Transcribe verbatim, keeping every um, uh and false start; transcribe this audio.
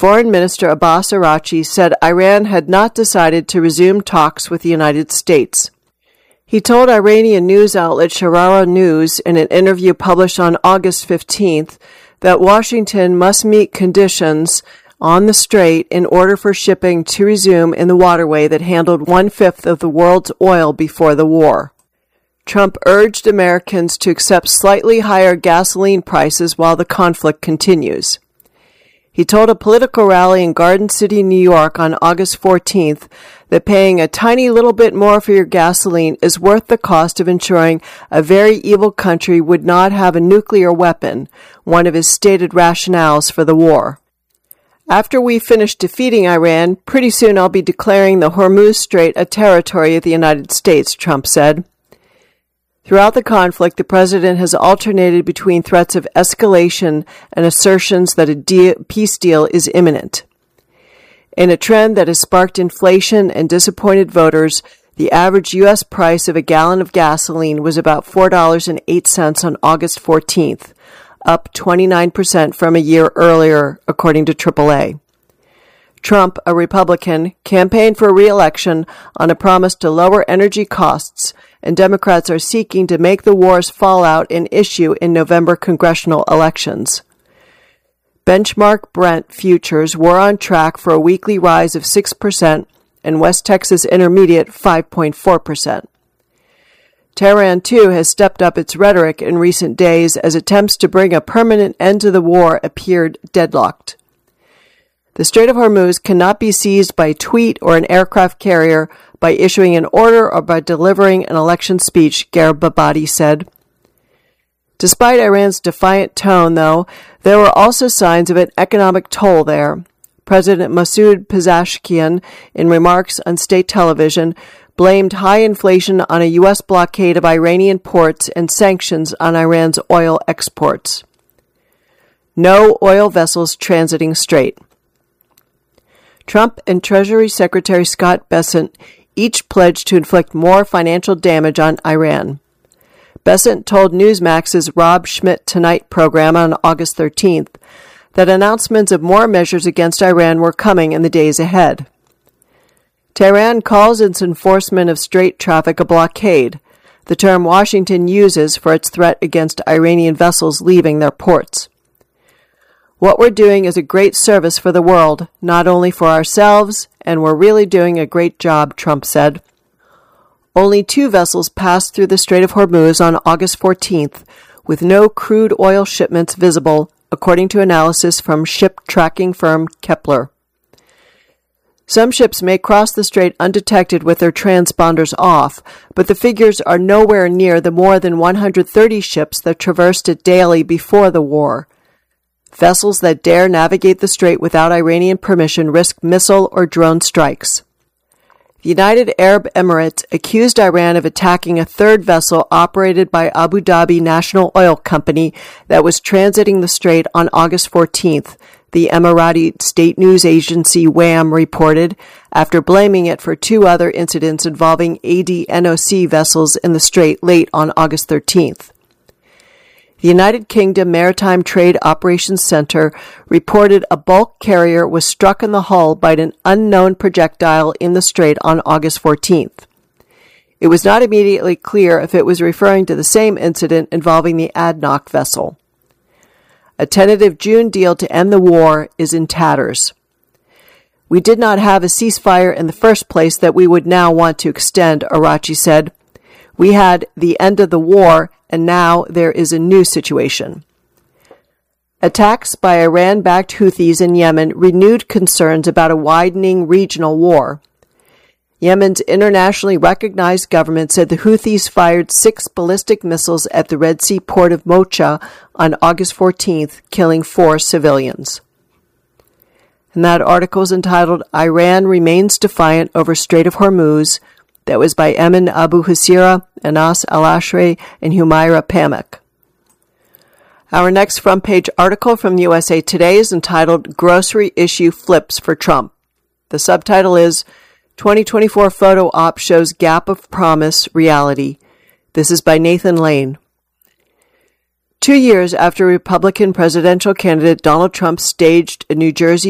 Foreign Minister Abbas Araghchi said Iran had not decided to resume talks with the United States. He told Iranian news outlet Sharara News in an interview published on August fifteenth that Washington must meet conditions on the strait in order for shipping to resume in the waterway that handled one-fifth of the world's oil before the war. Trump urged Americans to accept slightly higher gasoline prices while the conflict continues. He told a political rally in Garden City, New York on August fourteenth that paying a tiny little bit more for your gasoline is worth the cost of ensuring a very evil country would not have a nuclear weapon, one of his stated rationales for the war. After we finish defeating Iran, pretty soon I'll be declaring the Hormuz Strait a territory of the United States, Trump said. Throughout the conflict, the president has alternated between threats of escalation and assertions that a de- peace deal is imminent. In a trend that has sparked inflation and disappointed voters, the average U S price of a gallon of gasoline was about four dollars and eight cents on August fourteenth, up twenty-nine percent from a year earlier, according to triple A. Trump, a Republican, campaigned for re-election on a promise to lower energy costs, and Democrats are seeking to make the war's fallout an issue in November congressional elections. Benchmark Brent futures were on track for a weekly rise of six percent and West Texas Intermediate five point four percent. Tehran, too, has stepped up its rhetoric in recent days as attempts to bring a permanent end to the war appeared deadlocked. The Strait of Hormuz cannot be seized by a tweet or an aircraft carrier, by issuing an order, or by delivering an election speech, Gharibabadi said. Despite Iran's defiant tone, though, there were also signs of an economic toll there. President Masoud Pezeshkian, in remarks on state television, blamed high inflation on a U S blockade of Iranian ports and sanctions on Iran's oil exports. No oil vessels transiting strait. Trump and Treasury Secretary Scott Bessent each pledged to inflict more financial damage on Iran. Bessent told Newsmax's Rob Schmidt Tonight program on August thirteenth that announcements of more measures against Iran were coming in the days ahead. Tehran calls its enforcement of strait traffic a blockade, the term Washington uses for its threat against Iranian vessels leaving their ports. What we're doing is a great service for the world, not only for ourselves, and we're really doing a great job, Trump said. Only two vessels passed through the Strait of Hormuz on August fourteenth, with no crude oil shipments visible, according to analysis from ship tracking firm Kepler. Some ships may cross the strait undetected with their transponders off, but the figures are nowhere near the more than one hundred thirty ships that traversed it daily before the war. Vessels that dare navigate the strait without Iranian permission risk missile or drone strikes. The United Arab Emirates accused Iran of attacking a third vessel operated by Abu Dhabi National Oil Company that was transiting the strait on August fourteenth, the Emirati state news agency W A M reported, after blaming it for two other incidents involving A D N O C vessels in the strait late on August thirteenth. The United Kingdom Maritime Trade Operations Center reported a bulk carrier was struck in the hull by an unknown projectile in the strait on August fourteenth. It was not immediately clear if it was referring to the same incident involving the ADNOC vessel. A tentative June deal to end the war is in tatters. We did not have a ceasefire in the first place that we would now want to extend, Araghchi said. We had the end of the war, and now there is a new situation. Attacks by Iran-backed Houthis in Yemen renewed concerns about a widening regional war. Yemen's internationally recognized government said the Houthis fired six ballistic missiles at the Red Sea port of Mocha on August fourteenth, killing four civilians. And that article is entitled, Iran Remains Defiant Over Strait of Hormuz. That was by Emin Abu Hasira, Anas Al-Ashri, and Humaira Pamek. Our next front-page article from U S A Today is entitled, Grocery Issue Flips for Trump. The subtitle is, twenty twenty-four Photo Op Shows Gap of Promise, Reality. This is by Nathan Lane. Two years after Republican presidential candidate Donald Trump staged a New Jersey